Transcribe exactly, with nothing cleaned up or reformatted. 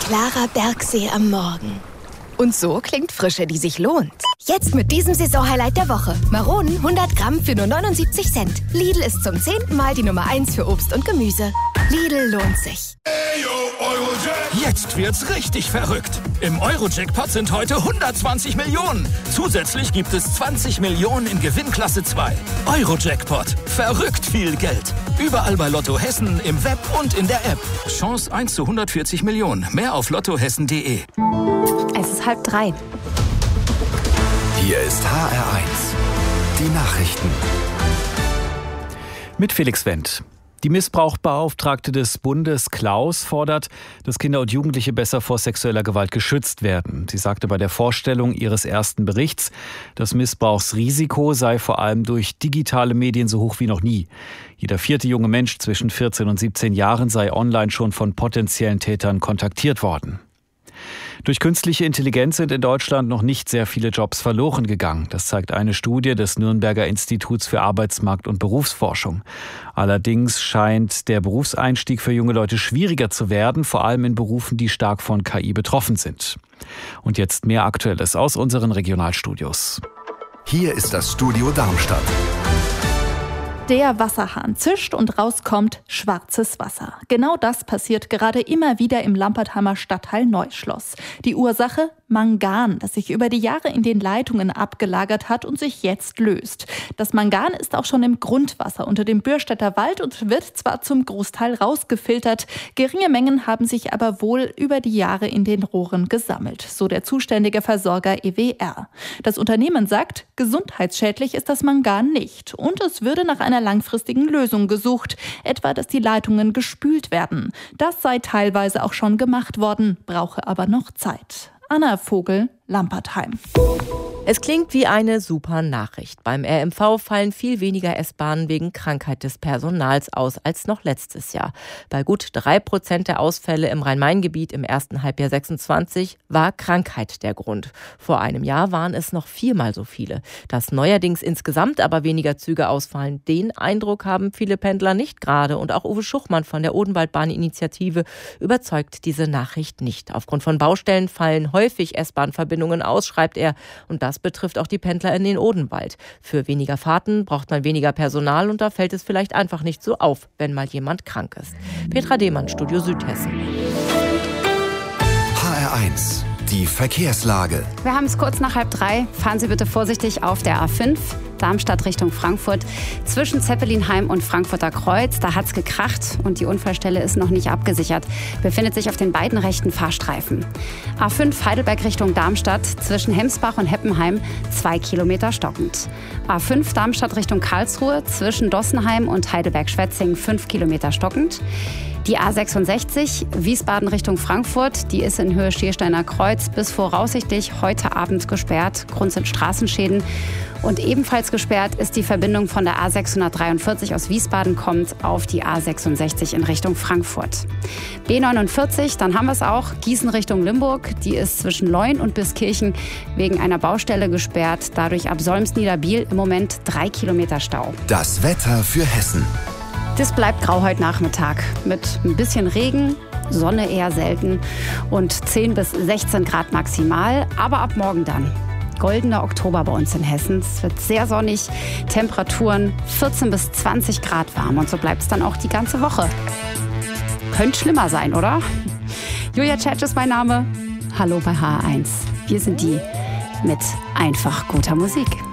klarer Bergsee am Morgen. Und so klingt Frische, die sich lohnt. Jetzt mit diesem Saisonhighlight der Woche. Maronen hundert Gramm für nur neunundsiebzig Cent. Lidl ist zum zehnten Mal die Nummer eins für Obst und Gemüse. Lidl lohnt sich. Jetzt wird's richtig verrückt. Im Euro-Jackpot sind heute hundertzwanzig Millionen. Zusätzlich gibt es zwanzig Millionen in Gewinnklasse zwei. Euro-Jackpot. Verrückt viel Geld. Überall bei Lotto Hessen, im Web und in der App. Chance eins zu hundertvierzig Millionen. Mehr auf lottohessen punkt de. Es ist halb drei. Hier ist H R eins. Die Nachrichten. Mit Felix Wendt. Die Missbrauchsbeauftragte des Bundes, Klaus, fordert, dass Kinder und Jugendliche besser vor sexueller Gewalt geschützt werden. Sie sagte bei der Vorstellung ihres ersten Berichts, das Missbrauchsrisiko sei vor allem durch digitale Medien so hoch wie noch nie. Jeder vierte junge Mensch zwischen vierzehn und siebzehn Jahren sei online schon von potenziellen Tätern kontaktiert worden. Durch künstliche Intelligenz sind in Deutschland noch nicht sehr viele Jobs verloren gegangen. Das zeigt eine Studie des Nürnberger Instituts für Arbeitsmarkt- und Berufsforschung. Allerdings scheint der Berufseinstieg für junge Leute schwieriger zu werden, vor allem in Berufen, die stark von K I betroffen sind. Und jetzt mehr Aktuelles aus unseren Regionalstudios. Hier ist das Studio Darmstadt. Der Wasserhahn zischt und rauskommt schwarzes Wasser. Genau das passiert gerade immer wieder im Lampertheimer Stadtteil Neuschloss. Die Ursache? Mangan, das sich über die Jahre in den Leitungen abgelagert hat und sich jetzt löst. Das Mangan ist auch schon im Grundwasser unter dem Bürstädter Wald und wird zwar zum Großteil rausgefiltert, geringe Mengen haben sich aber wohl über die Jahre in den Rohren gesammelt, so der zuständige Versorger E W R. Das Unternehmen sagt, gesundheitsschädlich ist das Mangan nicht und es würde nach einer langfristigen Lösung gesucht, etwa dass die Leitungen gespült werden. Das sei teilweise auch schon gemacht worden, brauche aber noch Zeit. Anna Vogel, Lampertheim. Es klingt wie eine super Nachricht. Beim R M V fallen viel weniger S-Bahnen wegen Krankheit des Personals aus als noch letztes Jahr. Bei gut drei Prozent der Ausfälle im Rhein-Main-Gebiet im ersten Halbjahr sechsundzwanzig war Krankheit der Grund. Vor einem Jahr waren es noch viermal so viele. Dass neuerdings insgesamt aber weniger Züge ausfallen, den Eindruck haben viele Pendler nicht gerade. Und auch Uwe Schuchmann von der Odenwaldbahn-Initiative überzeugt diese Nachricht nicht. Aufgrund von Baustellen fallen häufig S-Bahn-Verbindungen aus, schreibt er. Und das betrifft auch die Pendler in den Odenwald. Für weniger Fahrten braucht man weniger Personal und da fällt es vielleicht einfach nicht so auf, wenn mal jemand krank ist. Petra Dehmann, Studio Südhessen. H R eins. Die Verkehrslage. Wir haben es kurz nach halb drei. Fahren Sie bitte vorsichtig auf der A fünf, Darmstadt Richtung Frankfurt. Zwischen Zeppelinheim und Frankfurter Kreuz, da hat's gekracht und die Unfallstelle ist noch nicht abgesichert. Befindet sich auf den beiden rechten Fahrstreifen. A fünf Heidelberg Richtung Darmstadt, zwischen Hemsbach und Heppenheim, zwei Kilometer stockend. A fünf Darmstadt Richtung Karlsruhe, zwischen Dossenheim und Heidelberg-Schwetzing, fünf Kilometer stockend. Die A sechsundsechzig, Wiesbaden Richtung Frankfurt, die ist in Höhe Schiersteiner Kreuz bis voraussichtlich heute Abend gesperrt. Grund sind Straßenschäden. Und ebenfalls gesperrt ist die Verbindung von der A sechshundertdreiundvierzig aus Wiesbaden kommt auf die A sechsundsechzig in Richtung Frankfurt. B neunundvierzig, dann haben wir es auch, Gießen Richtung Limburg. Die ist zwischen Leun und Biskirchen wegen einer Baustelle gesperrt. Dadurch ab Solms-Niederbiel im Moment drei Kilometer Stau. Das Wetter für Hessen. Das bleibt grau heute Nachmittag mit ein bisschen Regen, Sonne eher selten und zehn bis sechzehn Grad maximal. Aber ab morgen dann. Goldener Oktober bei uns in Hessen. Es wird sehr sonnig, Temperaturen vierzehn bis zwanzig Grad warm und so bleibt es dann auch die ganze Woche. Könnte schlimmer sein, oder? Julia Tschetsch ist mein Name. Hallo bei H R eins. Wir sind die mit einfach guter Musik.